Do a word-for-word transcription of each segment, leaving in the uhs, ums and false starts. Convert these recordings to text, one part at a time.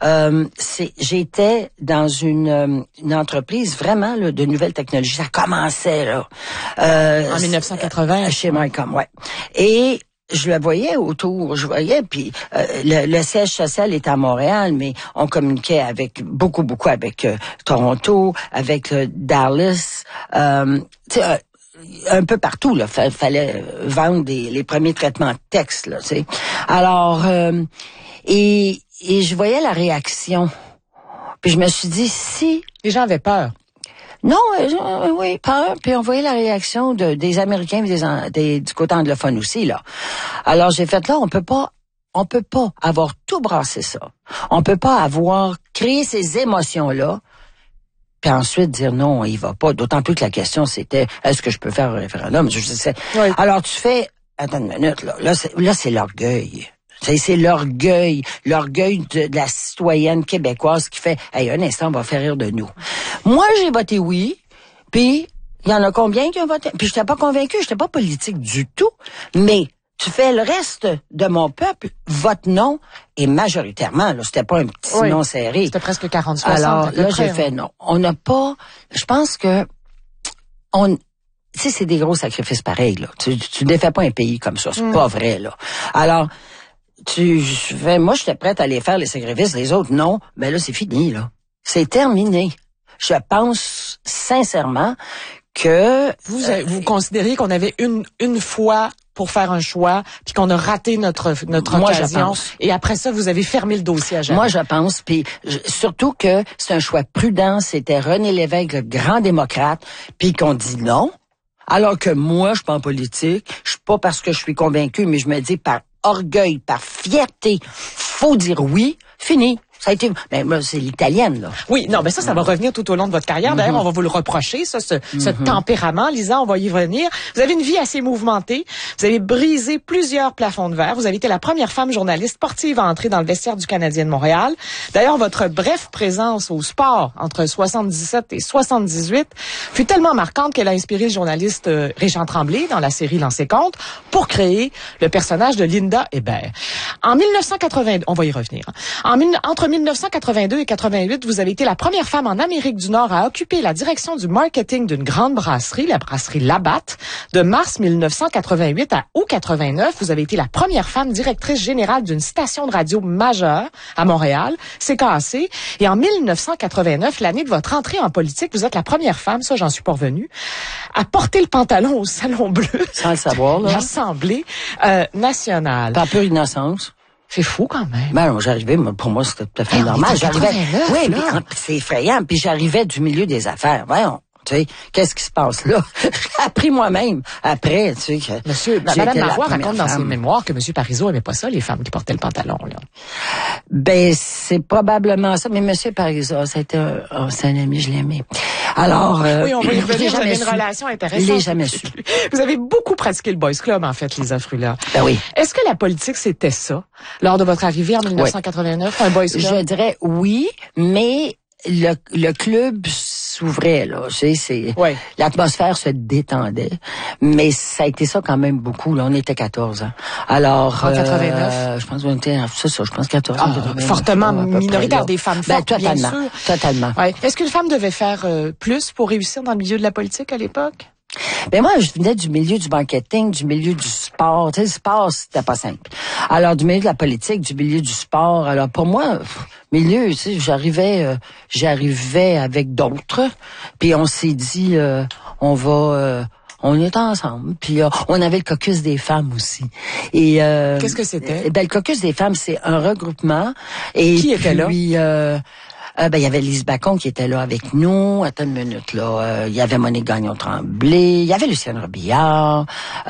Euh, c'est, j'étais dans une, une entreprise vraiment là, de nouvelles technologies. Ça commençait là. Euh, en dix-neuf cent quatre-vingts. Chez Mycom, ouais. Et je le voyais autour, je voyais, puis euh, le, le siège social était à Montréal, mais on communiquait avec beaucoup, beaucoup avec euh, Toronto, avec euh, Dallas, euh, tu sais, un peu partout, là. Fa- fallait vendre des, les premiers traitements de texte, là, tu sais. Alors, euh, et, et je voyais la réaction. Puis je me suis dit, si... Les gens avaient peur. Non, euh, oui, peur. Puis on voyait la réaction de, des Américains et des, des, du côté anglophone aussi, là. Alors j'ai fait, là, on peut pas, on peut pas avoir tout brassé ça. On peut pas avoir créé ces émotions-là, puis ensuite dire non, il va pas. D'autant plus que la question, c'était, est-ce que je peux faire un référendum? Je sais. Oui. Alors tu fais, attends une minute, là, là, c'est, là, c'est l'orgueil. C'est, c'est l'orgueil, l'orgueil de, de la citoyenne québécoise qui fait, hey, un instant, on va faire rire de nous. Moi, j'ai voté oui, puis il y en a combien qui ont voté? Puis j'étais pas convaincue, j'étais pas politique du tout, mais tu fais le reste de mon peuple, vote non, et majoritairement, là, c'était pas un petit oui. non serré. C'était presque quarante soixante. Alors là, près, j'ai fait non. On n'a pas, je pense que, on, tu sais, c'est des gros sacrifices pareils, là. Tu, tu défais pas un pays comme ça, c'est mm. pas vrai, là. Alors, tu fais, moi, j'étais prête à aller faire les sacrifices, les autres, non. Ben là, c'est fini, là. C'est terminé. Je pense sincèrement que... Vous, euh, vous considérez qu'on avait une, une fois pour faire un choix, puis qu'on a raté notre, notre moi, occasion. Et après ça, vous avez fermé le dossier à jamais. Moi, je pense, puis surtout que c'est un choix prudent. C'était René Lévesque, le grand démocrate, puis qu'on dit non. Alors que moi, je suis pas en politique. Je suis pas parce que je suis convaincu, mais je me dis par orgueil, par fierté, faut dire oui. Fini. Ça a été, ben, moi, c'est l'italienne, là. Oui, non, mais ça, ça va revenir tout au long de votre carrière. D'ailleurs, mm-hmm. on va vous le reprocher, ça, ce, mm-hmm. ce tempérament. Lisa, on va y revenir. Vous avez une vie assez mouvementée. Vous avez brisé plusieurs plafonds de verre. Vous avez été la première femme journaliste sportive à entrer dans le vestiaire du Canadien de Montréal. D'ailleurs, votre brève présence au sport entre soixante-dix-sept et soixante-dix-huit fut tellement marquante qu'elle a inspiré le journaliste euh, Régent Tremblay dans la série Lancez compte pour créer le personnage de Linda Hébert. En dix-neuf cent quatre-vingt-deux, on va y revenir. En, entre dix-neuf cent quatre-vingt-deux et quatre-vingt-huit, vous avez été la première femme en Amérique du Nord à occuper la direction du marketing d'une grande brasserie, la brasserie Labatt. De mars dix-neuf cent quatre-vingt-huit à août quatre-vingt-neuf, vous avez été la première femme directrice générale d'une station de radio majeure à Montréal, C K A C. Et en dix-neuf cent quatre-vingt-neuf, l'année de votre entrée en politique, vous êtes la première femme, ça j'en suis pas revenue, à porter le pantalon au Salon Bleu. Sans le savoir, là. L'Assemblée euh, nationale. Pas peu d'innocence. C'est fou quand même. Ben non, j'arrivais, pour moi, c'était tout à fait normal. J'arrivais, oui, puis, c'est effrayant. Puis j'arrivais du milieu des affaires. Voyons, tu sais, qu'est-ce qui se passe là? J'ai appris moi-même après, tu sais. Que Monsieur, Madame Marois raconte dans ses mémoires que Monsieur Parizeau aimait pas ça, les femmes qui portaient le pantalon, là. Ben, c'est probablement ça. Mais Monsieur Parizeau, c'était un, oh, c'est un ami, je l'aimais. Alors, euh, oui, on va y revenir. Vous avez une relation intéressante. Je l'ai jamais su. Vous avez beaucoup pratiqué le Boys Club, en fait, Lisa Frula. Ben oui. Est-ce que la politique, c'était ça, lors de votre arrivée en dix-neuf cent quatre-vingt-neuf, oui. Un Boys Club? Je dirais oui, mais le, le club s'ouvrait, là. Tu sais, c'est, oui. L'atmosphère se détendait. Mais ça a été ça quand même beaucoup, là. On était quatorze ans. Alors. En quatre-vingt-neuf? Euh, je pense qu'on était, c'est ça, je pense quatorze ans. Ah, fortement minoritaire près, des femmes fortes, ben, totalement, bien sûr. Totalement. Ouais. Est-ce qu'une femme devait faire euh, plus pour réussir dans le milieu de la politique à l'époque? Ben moi, je venais du milieu du marketing, du milieu du sport. Tu sais, le sport, c'était pas simple. Alors, du milieu de la politique, du milieu du sport. Alors, pour moi, pff, milieu, tu sais, j'arrivais, euh, j'arrivais avec d'autres. Puis on s'est dit, euh, on va... Euh, on est ensemble. Puis euh, on avait le caucus des femmes aussi. Et euh, qu'est-ce que c'était? Ben le caucus des femmes, c'est un regroupement. Et qui puis, était là? Euh, Euh, ben, il y avait Lise Bacon qui était là avec nous. Attends une minute, là. Euh, il y avait Monique Gagnon-Tremblay. Il y avait Lucienne Robillard.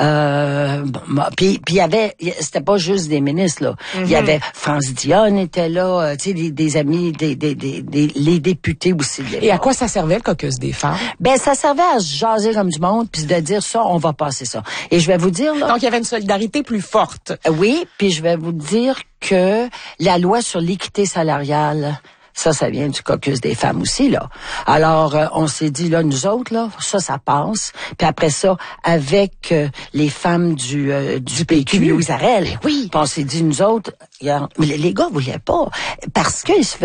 Euh, bon, puis, puis il y avait, c'était pas juste des ministres, là. Mm-hmm. Il y avait France Dionne était là. Euh, tu sais, des, des amis, des, des, des, des, les députés aussi. Et à quoi ça servait, le caucus des femmes? Ben, ça servait à se jaser comme du monde puis de dire ça, on va passer ça. Et je vais vous dire, là. Donc, il y avait une solidarité plus forte. Oui, puis je vais vous dire que la loi sur l'équité salariale, ça, ça vient du caucus des femmes aussi, là. Alors, euh, on s'est dit, là, nous autres, là, ça, ça passe. Puis après ça, avec euh, les femmes du, euh, du, du P Q, Louise Arel, oui. Puis on s'est dit, nous autres, regarde, mais les gars voulaient pas. Parce qu'ils se